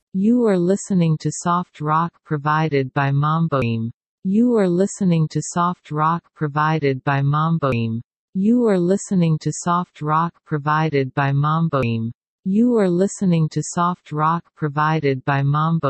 You are listening to soft rock provided by Mamboim. You are listening to soft rock provided by Mamboim. You are listening to soft rock provided by Mamboim. You are listening to soft rock provided by Mambo.